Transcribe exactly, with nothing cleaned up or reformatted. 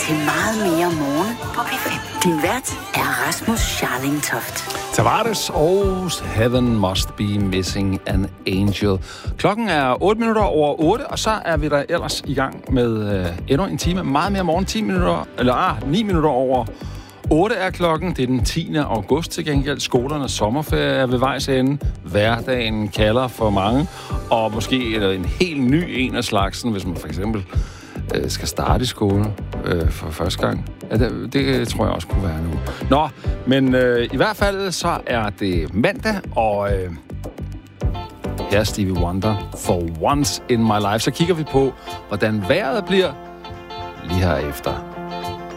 til meget mere morgen på P fem. Din vært er Rasmus Scharling Toft. Tavares og Heaven Must Be Missing an Angel. Klokken er otte minutter over otte, og så er vi der ellers i gang med øh, endnu en time. Meget mere morgen, ti minutter, eller ah, ni minutter over otte er klokken. Det er den tiende august til gengæld. Skolernes sommerferie er ved vejs ende. Hverdagen kalder for mange, og måske er en helt ny en af slagsen, hvis man for eksempel øh, skal starte i skole øh, for første gang. Ja, det, det tror jeg også kunne være nu. Nå, men øh, i hvert fald så er det mandag, og øh, her er Stevie Wonder, For Once in My Life. Så kigger vi på, hvordan vejret bliver lige herefter.